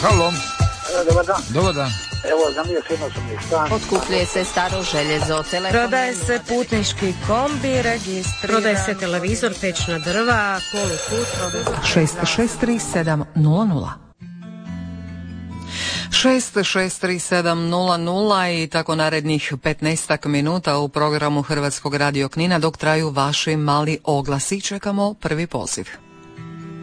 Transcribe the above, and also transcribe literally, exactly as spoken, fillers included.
Halo. E, dobar dan. Dobar dan. Evo, za mi je jednosobni stan. Otkupljuje se staro željezo, telefon. Prodaje se putnički kombi, registriran. Prodaje se televizor, pečna drva, poluput. šest šest tri sedam nula nula. šest šest tri sedam nula nula i tako narednih petnaestak minuta u programu Hrvatskog radio Knina dok traju vaši mali oglasi. Čekamo prvi poziv.